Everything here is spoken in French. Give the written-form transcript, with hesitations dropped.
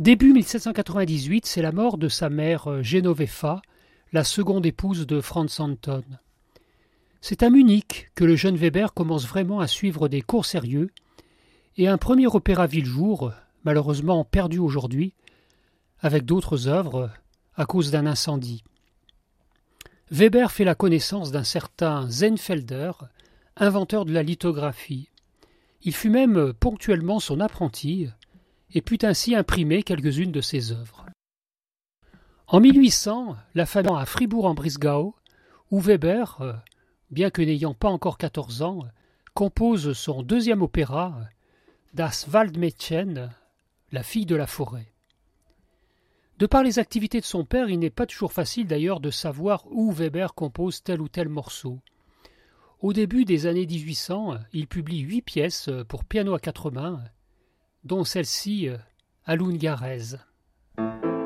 Début 1798, c'est la mort de sa mère Genovefa, la seconde épouse de Franz Anton. C'est à Munich que le jeune Weber commence vraiment à suivre des cours sérieux, et un premier opéra vit le jour, malheureusement perdu aujourd'hui, avec d'autres œuvres, à cause d'un incendie. Weber fait la connaissance d'un certain Sennfelder, inventeur de la lithographie. Il fut même ponctuellement son apprenti, et put ainsi imprimer quelques-unes de ses œuvres. En 1800, la famille à Fribourg-en-Brisgau, où Weber, bien que n'ayant pas encore 14 ans, compose son deuxième opéra, Das Waldmädchen, la fille de la forêt. De par les activités de son père, il n'est pas toujours facile d'ailleurs de savoir où Weber compose tel ou tel morceau. Au début des années 1800, il publie 8 pièces pour piano à 4 mains, dont celle-ci à l'Ungarese.